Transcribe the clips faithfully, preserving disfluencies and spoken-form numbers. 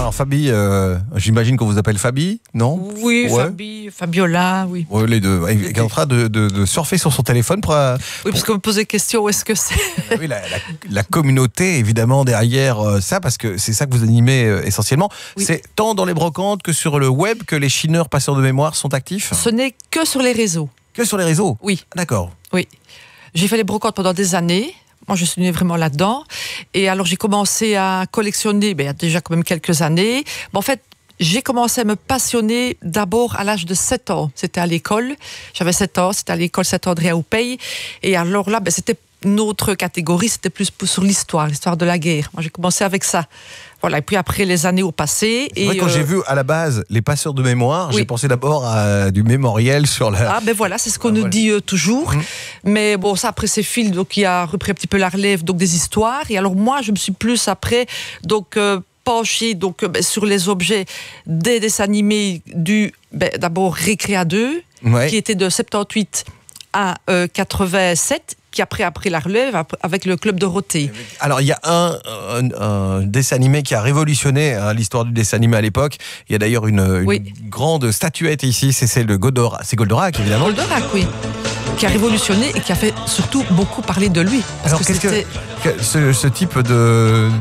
Alors Fabi, euh, j'imagine qu'on vous appelle Fabi, non? Oui, ouais. Fabi, Fabiola, oui. Ouais, les deux. Il est en train de, de, de surfer sur son téléphone pour... Oui, pour... parce qu'on me pose des questions, où est-ce que c'est? Oui, la, la, la communauté, évidemment, derrière euh, ça, parce que c'est ça que vous animez euh, essentiellement. Oui. C'est tant dans les brocantes que sur le web que les chineurs passeurs de mémoire sont actifs? Ce n'est que sur les réseaux. Que sur les réseaux? Oui. D'accord. Oui. J'ai fait les brocantes pendant des années. Moi, je suis née vraiment là-dedans. Et alors, j'ai commencé à collectionner, ben, il y a déjà quand même quelques années. Ben, en fait, j'ai commencé à me passionner d'abord à l'âge de sept ans. C'était à l'école. J'avais sept ans, c'était à l'école Saint-André à Oupey. Et alors là, ben, c'était une autre catégorie, c'était plus sur l'histoire, l'histoire de la guerre. Moi, j'ai commencé avec ça. Voilà, et puis après, les années ont passé. C'est vrai, et quand euh... j'ai vu à la base les passeurs de mémoire, oui. j'ai pensé d'abord à du mémoriel sur la... Ah ben voilà, c'est ce qu'on ah, nous voilà. dit euh, toujours. Mmh. Mais bon, ça après c'est Phil donc, qui a repris un petit peu la relève donc, des histoires. Et alors moi, je me suis plus après donc, euh, penchée donc, euh, ben, sur les objets des dessins animés du, ben, d'abord Récréa deux, ouais. qui était de soixante-dix-huit à euh, quatre-vingt-sept, qui après a pris la relève avec le Club Dorothée. Alors il y a un, un, un dessin animé qui a révolutionné hein, l'histoire du dessin animé à l'époque. Il y a d'ailleurs une, une oui. grande statuette ici, c'est celle de Goldorak, c'est Goldorak évidemment. Goldorak, oui. Qui a révolutionné et qui a fait surtout beaucoup parler de lui. Parce Alors que qu'est-ce c'était... que ce, ce type de...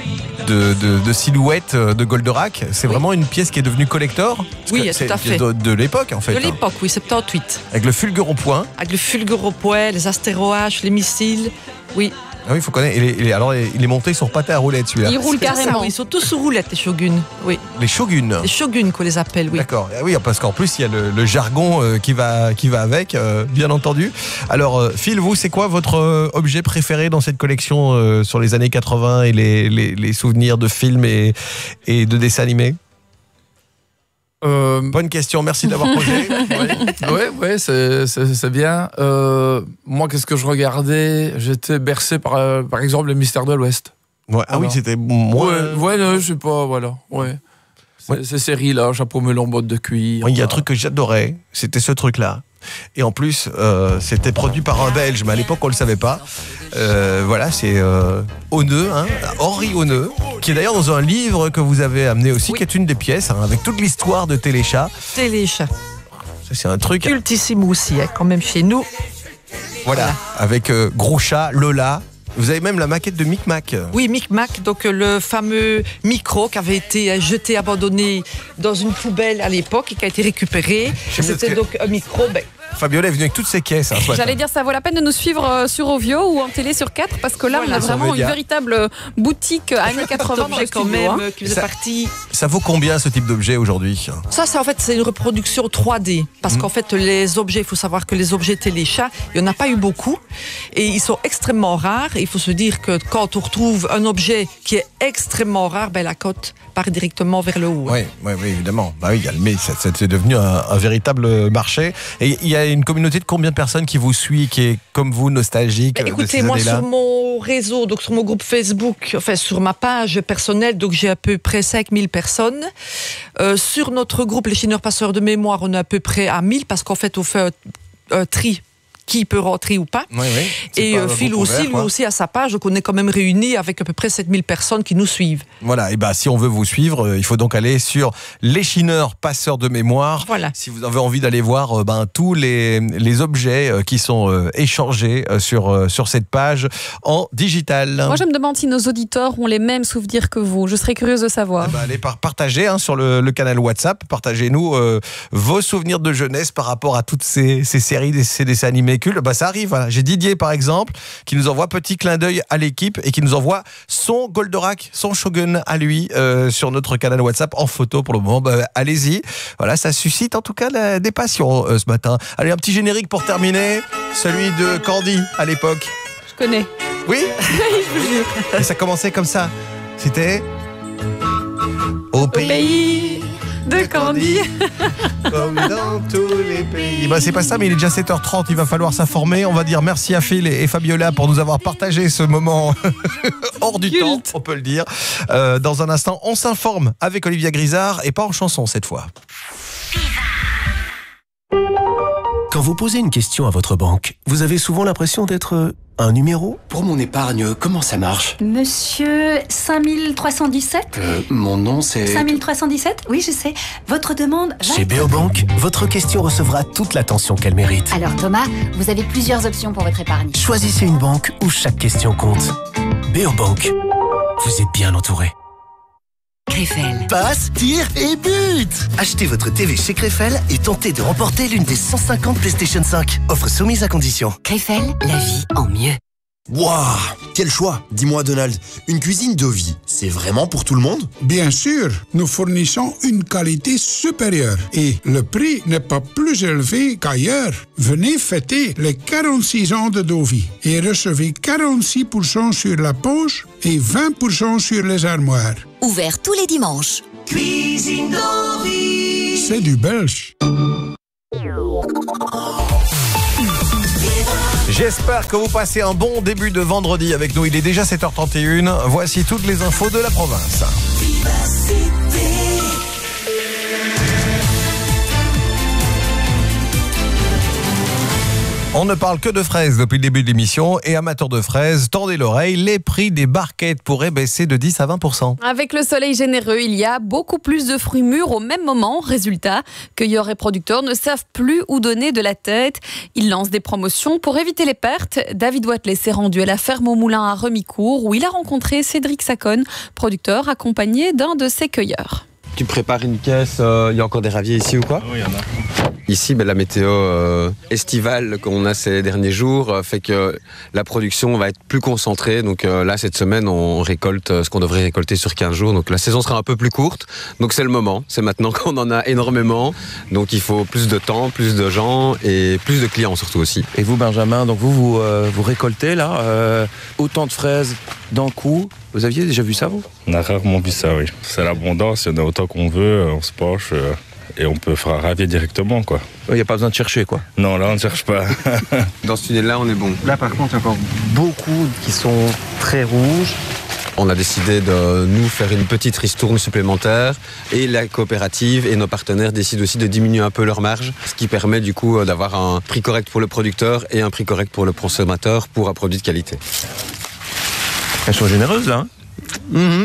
De, de, de silhouette de Goldorak, c'est oui. vraiment une pièce qui est devenue collector. Oui, tout à fait. De, de l'époque, en fait. De l'époque, hein. Oui, soixante-dix-huit. Avec le fulgure au poing. Avec le fulgure au poing, les astéroaches, les missiles, oui. Ah oui, il faut connaître. Et les, et les, alors, il est monté sur patin à roulettes, celui-là. Il roule carrément. Ça, oui, ils sont tous sur roulettes, les shoguns. Oui. Les shoguns. Les shoguns, qu'on les appelle, oui. D'accord. Ah oui, parce qu'en plus, il y a le, le jargon euh, qui va, qui va avec, euh, bien entendu. Alors, euh, Phil, vous, c'est quoi votre euh, objet préféré dans cette collection euh, sur les années quatre-vingts et les, les, les souvenirs de films et, et de dessins animés? Euh... Bonne question, merci d'avoir posé. Oui, ouais, ouais, c'est, c'est, c'est bien. Euh, moi, qu'est-ce que je regardais? J'étais bercé par, euh, par exemple, les Mystères de l'Ouest. Ouais, ah oui, c'était moi. Ouais, ouais, non, je sais pas, voilà. Ouais. C'est, ouais. Ces séries-là, chapeau melon, bottes de cuir. Il y a un truc que j'adorais, c'était ce truc-là. Et en plus, euh, c'était produit par un Belge, mais à l'époque, on ne le savait pas. Euh, voilà, c'est euh, Oneux, hein, Henri Oneux, qui est d'ailleurs dans un livre que vous avez amené aussi, oui. qui est une des pièces, hein, avec toute l'histoire de Téléchat. Téléchat. Ça, c'est un truc... Cultissime aussi, hein, quand même chez nous. Voilà, voilà. Avec euh, Gros Chat, Lola... Vous avez même la maquette de Micmac. Oui, Micmac, donc le fameux micro qui avait été jeté, abandonné dans une poubelle à l'époque et qui a été récupéré. C'était que... donc un micro... Ben... Fabiola est venue avec toutes ses caisses. Hein, J'allais dire, ça vaut la peine de nous suivre sur Ovio ou en télé sur quatre parce que là, voilà, on a vraiment une véritable boutique années quatre-vingts dans le quand studio, même hein. qui faisait ça, partie. Ça vaut combien ce type d'objet aujourd'hui? Ça, ça, en fait, c'est une reproduction trois D. Parce mmh. qu'en fait, les objets, il faut savoir que les objets Téléchat, il n'y en a pas eu beaucoup. Et ils sont extrêmement rares. Et il faut se dire que quand on retrouve un objet qui est extrêmement rare, ben, la cote part directement vers le haut. Oui, oui, oui évidemment. Bah, oui, mais ça, c'est devenu un, un véritable marché. Et il y a une communauté de combien de personnes qui vous suit, qui est comme vous nostalgique? Bah, écoutez, moi sur mon réseau, donc sur mon groupe Facebook, enfin sur ma page personnelle, donc j'ai à peu près cinq mille personnes. Euh, sur notre groupe Les Chineurs Passeurs de Mémoire, on est à peu près à mille parce qu'en fait on fait un, un tri. Qui peut rentrer ou pas. Oui, oui. Et euh, Phil aussi, ouvert, lui aussi à sa page, donc on est quand même réunis avec à peu près sept mille personnes qui nous suivent. Voilà, et ben si on veut vous suivre, euh, il faut donc aller sur Les Chineurs Passeurs de Mémoire. Voilà. Si vous avez envie d'aller voir euh, ben, tous les, les objets euh, qui sont euh, échangés euh, sur, euh, sur cette page en digital. Moi, je me demande si nos auditeurs ont les mêmes souvenirs que vous. Je serais curieuse de savoir. Eh ben, allez par- partager hein, sur le, le canal WhatsApp. Partagez-nous euh, vos souvenirs de jeunesse par rapport à toutes ces, ces séries, ces dessins animés. Bah, ça arrive, voilà. J'ai Didier par exemple qui nous envoie petit clin d'œil à l'équipe et qui nous envoie son Goldorak, son Shogun à lui euh, sur notre canal WhatsApp en photo pour le moment. Bah, allez-y, voilà, ça suscite en tout cas la, des passions euh, ce matin. Allez, un petit générique pour terminer, celui de Candy à l'époque. Je connais. Oui. Je vous jure. Et ça commençait comme ça. C'était au pays, au pays de Candy. Comme dans tous les pays. Bah, c'est pas ça, mais il est déjà sept heures trente, il va falloir s'informer. On va dire merci à Phil et Fabiola pour nous avoir partagé ce moment hors du Culte. temps, on peut le dire. Euh, dans un instant, on s'informe avec Olivia Grisard et pas en chanson cette fois. Quand vous posez une question à votre banque, vous avez souvent l'impression d'être un numéro. Pour mon épargne, comment ça marche? Monsieur cinq mille trois cent dix-sept euh, Mon nom c'est... cinq mille trois cent dix-sept? Oui, je sais. Votre demande va... Chez Beobank, votre question recevra toute l'attention qu'elle mérite. Alors Thomas, vous avez plusieurs options pour votre épargne. Choisissez une banque où chaque question compte. Beobank, vous êtes bien entouré. Krefel. Passe, tire et but. Achetez votre T V chez Krefel et tentez de remporter l'une des cent cinquante PlayStation cinq. Offre soumise à condition. Krefel, la vie en mieux. Waouh, quel choix! Dis-moi Donald, une cuisine de vie, c'est vraiment pour tout le monde? Bien sûr, nous fournissons une qualité supérieure et le prix n'est pas plus élevé qu'ailleurs. Venez fêter les quarante-six ans de Dovi et recevez quarante-six pour cent sur la poche et vingt pour cent sur les armoires. Ouvert tous les dimanches. Cuisine Dovi. C'est du belge. J'espère que vous passez un bon début de vendredi avec nous. Il est déjà sept heures trente et une. Voici toutes les infos de la province. On ne parle que de fraises depuis le début de l'émission et amateurs de fraises, tendez l'oreille, les prix des barquettes pourraient baisser de dix à vingt pour cent. Avec le soleil généreux, il y a beaucoup plus de fruits mûrs au même moment. Résultat, cueilleurs et producteurs ne savent plus où donner de la tête. Ils lancent des promotions pour éviter les pertes. David Watley s'est rendu à la ferme au moulin à Remicourt où il a rencontré Cédric Sacone, producteur accompagné d'un de ses cueilleurs. Tu prépares une caisse, il euh, y a encore des raviers ici ou quoi? Oui, il y en a. Ici, ben, la météo euh, estivale qu'on a ces derniers jours euh, fait que la production va être plus concentrée. Donc euh, là, cette semaine, on récolte ce qu'on devrait récolter sur quinze jours. Donc la saison sera un peu plus courte. Donc c'est le moment. C'est maintenant qu'on en a énormément. Donc il faut plus de temps, plus de gens et plus de clients surtout aussi. Et vous, Benjamin, donc vous, vous, euh, vous récoltez là euh, autant de fraises d'un coup. Vous aviez déjà vu ça, vous? On a rarement vu ça, oui. C'est l'abondance. Il y en a autant qu'on veut. On se penche... Euh... Et on peut faire ravier directement, quoi. Il n'y a pas besoin de chercher, quoi. Non, là, on ne cherche pas. Dans ce tunnel-là, on est bon. Là, par contre, il y a encore beaucoup qui sont très rouges. On a décidé de nous faire une petite ristourne supplémentaire et la coopérative et nos partenaires décident aussi de diminuer un peu leur marge, ce qui permet du coup d'avoir un prix correct pour le producteur et un prix correct pour le consommateur pour un produit de qualité. Elles sont généreuses, là, hein? Mmh.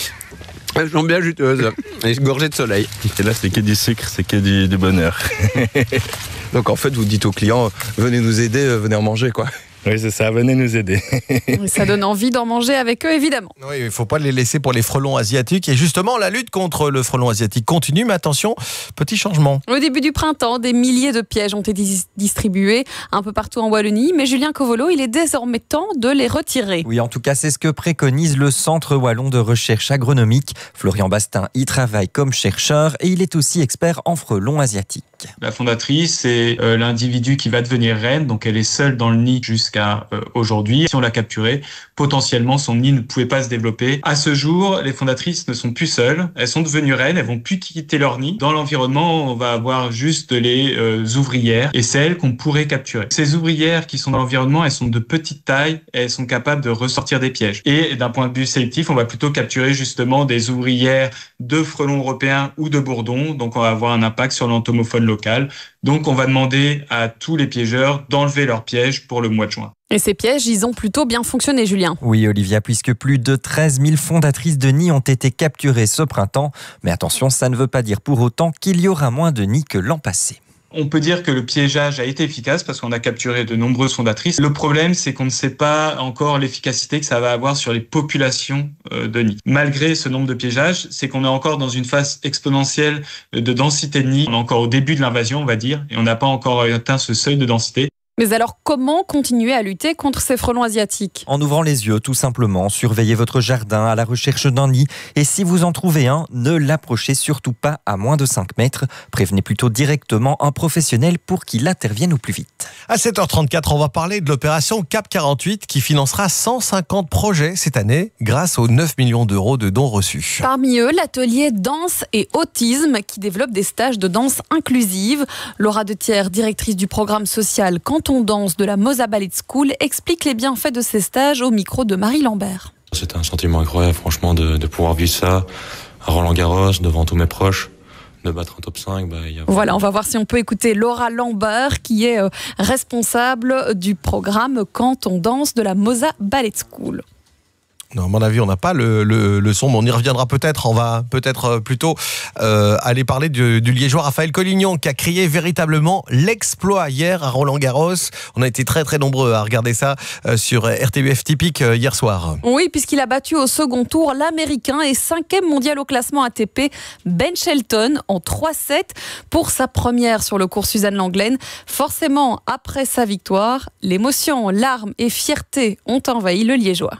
Elles sont bien juteuses et gorgées de soleil. Et là, c'est que du sucre, c'est que du, du bonheur. Donc en fait, vous dites aux clients, venez nous aider, venez en manger, quoi. Oui, c'est ça, venez nous aider. Ça donne envie d'en manger avec eux, évidemment. Oui, il ne faut pas les laisser pour les frelons asiatiques. Et justement, la lutte contre le frelon asiatique continue, mais attention, petit changement. Au début du printemps, des milliers de pièges ont été distribués un peu partout en Wallonie, mais Julien Covolo, il est désormais temps de les retirer. Oui, en tout cas, c'est ce que préconise le Centre Wallon de Recherche Agronomique. Florian Bastin y travaille comme chercheur et il est aussi expert en frelons asiatiques. La fondatrice, c'est euh, l'individu qui va devenir reine, donc elle est seule dans le nid jusqu'à euh, aujourd'hui. Si on l'a capturée, potentiellement son nid ne pouvait pas se développer. À ce jour, les fondatrices ne sont plus seules, elles sont devenues reines, elles vont plus quitter leur nid. Dans l'environnement, on va avoir juste les euh, ouvrières et celles qu'on pourrait capturer. Ces ouvrières qui sont dans l'environnement, elles sont de petite taille et elles sont capables de ressortir des pièges. Et d'un point de vue sélectif, on va plutôt capturer justement des ouvrières de frelons européens ou de bourdons, donc on va avoir un impact sur l'entomofaune locale. Donc on va demander à tous les piégeurs d'enlever leurs pièges pour le mois de juin. Et ces pièges, ils ont plutôt bien fonctionné, Julien. Oui, Olivia, puisque plus de treize mille fondatrices de nids ont été capturées ce printemps. Mais attention, ça ne veut pas dire pour autant qu'il y aura moins de nids que l'an passé. On peut dire que le piégeage a été efficace parce qu'on a capturé de nombreuses fondatrices. Le problème, c'est qu'on ne sait pas encore l'efficacité que ça va avoir sur les populations de nids. Malgré ce nombre de piégeages, c'est qu'on est encore dans une phase exponentielle de densité de nids. On est encore au début de l'invasion, on va dire, et on n'a pas encore atteint ce seuil de densité. Mais alors, comment continuer à lutter contre ces frelons asiatiques? En ouvrant les yeux, tout simplement. Surveillez votre jardin à la recherche d'un nid. Et si vous en trouvez un, ne l'approchez surtout pas à moins de cinq mètres. Prévenez plutôt directement un professionnel pour qu'il intervienne au plus vite. À sept heures trente-quatre, on va parler de l'opération CAP quarante-huit qui financera cent cinquante projets cette année grâce aux neuf millions d'euros de dons reçus. Parmi eux, l'atelier danse et autisme qui développe des stages de danse inclusive. Laura Dethier, directrice du programme social Quand on danse de la Mosa Ballet School, explique les bienfaits de ces stages au micro de Marie Lambert. C'est un sentiment incroyable, franchement, de, de pouvoir vivre ça à Roland-Garros, devant tous mes proches, de battre un top cinq, bah, il y a... Voilà, on va voir si on peut écouter Laura Lambert, qui est euh, responsable du programme Quand on danse de la Mosa Ballet School. Non, à mon avis, on n'a pas le, le, le son, mais on y reviendra peut-être. On va peut-être plutôt euh, aller parler du, du Liégeois Raphaël Collignon, qui a crié véritablement l'exploit hier à Roland-Garros. On a été très très nombreux à regarder ça euh, sur R T B F Typique euh, hier soir. Oui, puisqu'il a battu au second tour l'Américain et cinquième mondial au classement A T P, Ben Shelton, en trois sept pour sa première sur le court Suzanne Lenglen. Forcément, après sa victoire, l'émotion, larmes et fierté ont envahi le Liégeois.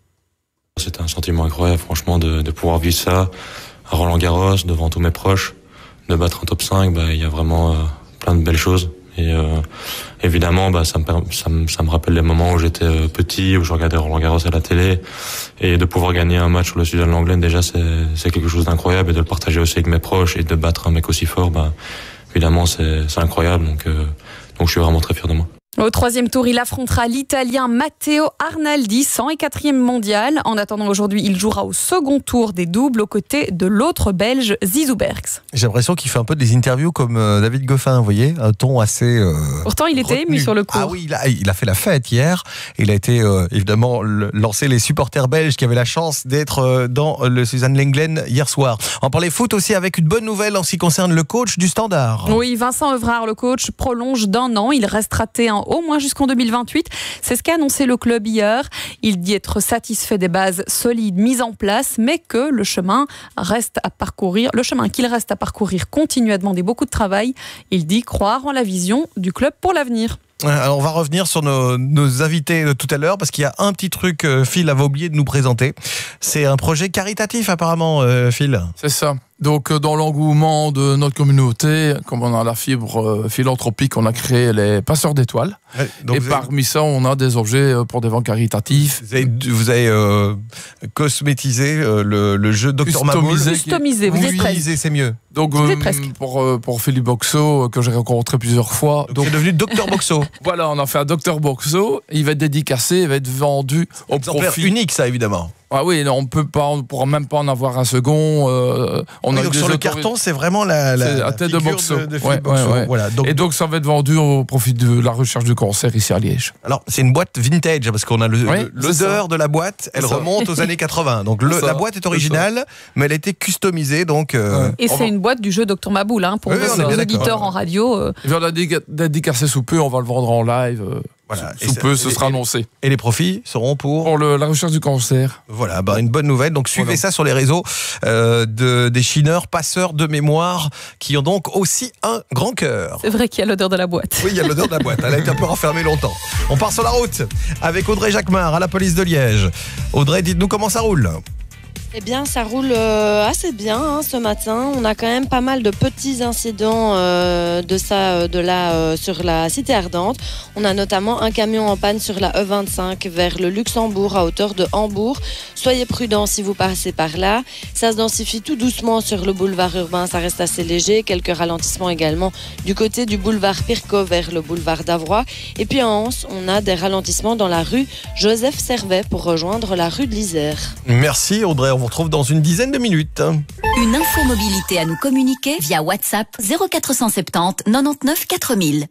C'était un sentiment incroyable, franchement, de, de pouvoir vivre ça à Roland-Garros, devant tous mes proches, de battre un top cinq, bah, il y a vraiment euh, plein de belles choses. Et euh, évidemment, bah, ça, me, ça, me, ça me rappelle les moments où j'étais euh, petit, où je regardais Roland-Garros à la télé. Et de pouvoir gagner un match sur le Suzanne Lenglen, déjà, c'est, c'est quelque chose d'incroyable. Et de le partager aussi avec mes proches et de battre un mec aussi fort, bah, évidemment, c'est, c'est incroyable. Donc, euh, donc je suis vraiment très fier de moi. Au troisième tour, il affrontera l'Italien Matteo Arnaldi, cent et quatrième mondial. En attendant, aujourd'hui, il jouera au second tour des doubles aux côtés de l'autre Belge, Zizou Bergs. J'ai l'impression qu'il fait un peu des interviews comme euh, David Goffin, vous voyez, un ton assez... Euh, Pourtant, il était retenu. ému sur le court. Ah oui, il a, il a fait la fête hier. Il a été, euh, évidemment, le, lancé les supporters belges qui avaient la chance d'être euh, dans le Suzanne Lenglen hier soir. On parlait foot aussi avec une bonne nouvelle en ce qui concerne le coach du Standard. Oui, Vincent Evrard, le coach, prolonge d'un an. Il restera T un au moins jusqu'en deux mille vingt-huit. C'est ce qu'a annoncé le club hier. Il dit être satisfait des bases solides mises en place, mais que le chemin reste à parcourir. Le chemin qu'il reste à parcourir continue à demander beaucoup de travail. Il dit croire en la vision du club pour l'avenir. Alors on va revenir sur nos, nos invités de tout à l'heure parce qu'il y a un petit truc, euh, Phil avait oublié de nous présenter. C'est un projet caritatif apparemment, euh, Phil. C'est ça. Donc dans l'engouement de notre communauté, comme on a la fibre euh, philanthropique, on a créé les Passeurs d'étoiles. Ouais, et parmi avez... ça, on a des objets pour des vents caritatifs. Vous avez, vous avez euh, cosmétisé euh, le, le jeu Docteur Maboul. Customisé, vous êtes presque. C'est mieux. Donc euh, pour, euh, pour Philippe Boxo, que j'ai rencontré plusieurs fois. Donc, donc c'est devenu Docteur Boxo. Voilà, on a fait un Docteur Boxo. Il va être dédicacé, il va être vendu au profit. Unique, ça évidemment. Ah oui, non, on peut pas, on pourra même pas en avoir un second. Euh, on oui, a donc sur le carton, c'est vraiment la, la, la tête de Boxo. De, de ouais, Boxo. Ouais, ouais. Voilà, donc... Et donc ça va être vendu au profit de la recherche du cancer ici à Liège. Alors c'est une boîte vintage parce qu'on a le, ouais, l'odeur de la boîte, elle remonte aux années quatre-vingts. Donc le, la boîte est originale, est mais elle a été customisée. Donc, euh, et c'est va... une boîte du jeu Docteur Maboul hein, pour oui, nos auditeurs en radio. Euh... Et on l'a dédicacé sous peu, on va le vendre en live. Euh... Voilà. Sous et peu, ça, ce sera et, annoncé. Et les profits seront pour Pour le, la recherche du cancer. Voilà, bah, une bonne nouvelle. Donc suivez voilà. ça sur les réseaux euh, de, des chineurs, passeurs de mémoire, qui ont donc aussi un grand cœur. C'est vrai qu'il y a l'odeur de la boîte. Oui, il y a l'odeur de la boîte. Elle a été un peu renfermée longtemps. On part sur la route avec Audrey Jacquemart à la police de Liège. Audrey, dites-nous comment ça roule. Eh bien, ça roule euh, assez bien hein, ce matin. On a quand même pas mal de petits incidents euh, de ça, de là, euh, sur la cité ardente. On a notamment un camion en panne sur la E vingt-cinq vers le Luxembourg à hauteur de Hambourg. Soyez prudents si vous passez par là. Ça se densifie tout doucement sur le boulevard urbain. Ça reste assez léger. Quelques ralentissements également du côté du boulevard Pircot vers le boulevard d'Avroy. Et puis en Anse, on a des ralentissements dans la rue Joseph Servet pour rejoindre la rue de l'Isère. Merci Audrey. On vous retrouve dans une dizaine de minutes. Une info mobilité à nous communiquer via WhatsApp zéro quatre cent soixante-dix quatre-vingt-dix-neuf quatre mille.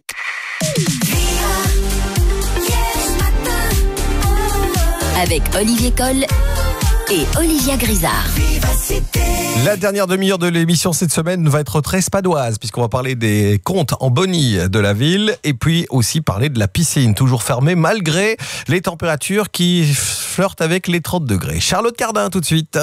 Avec Olivier Coll et Olivia Grisard. La dernière demi-heure de l'émission cette semaine va être très spadoise puisqu'on va parler des comptes en boni de la ville et puis aussi parler de la piscine, toujours fermée malgré les températures qui flirtent avec les trente degrés. Charlotte Cardin tout de suite.